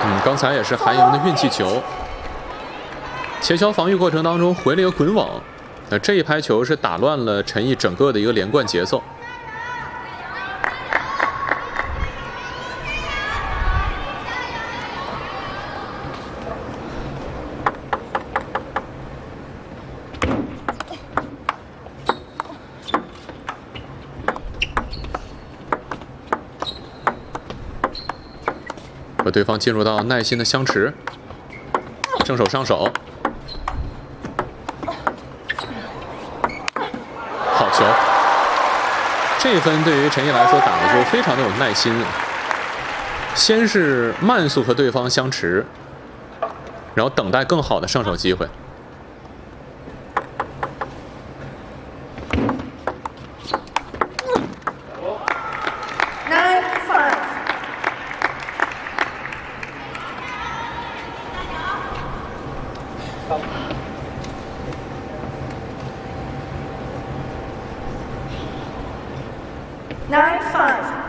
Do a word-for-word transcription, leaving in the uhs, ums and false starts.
嗯，刚才也是韩莹的运气球，切桥防御过程当中回了一个滚网，那这一拍球是打乱了陈毅整个的一个连贯节奏。 和对方进入到耐心的相持，正手上手，好球！这一分对于陈毅来说打的就非常的有耐心，先是慢速和对方相持，然后等待更好的上手机会。 Nine five.